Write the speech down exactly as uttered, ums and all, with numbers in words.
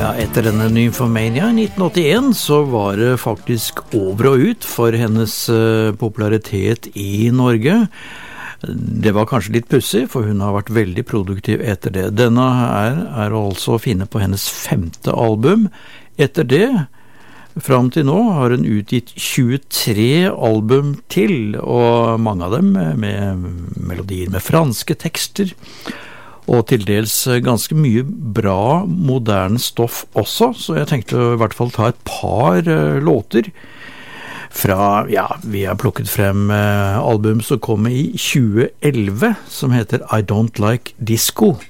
Ja, etter denne Nymphomania i nitten åttien så var det faktisk over og ut for hennes uh, popularitet i Norge. Det var kanskje litt pussig, for hun har vært veldig produktiv etter det. Denne her er altså å finne på hennes femte album. Etter det, fram til nå, har hun utgitt tjuetre album til, og mange av dem med melodier med franske tekster, og til dels ganske mye bra, moderne stoff også, så jeg tenkte i hvert fall ta et par uh, låter fra, ja, vi har plukket frem uh, album som kom i tjue elleve, som heter I Don't Like Disco.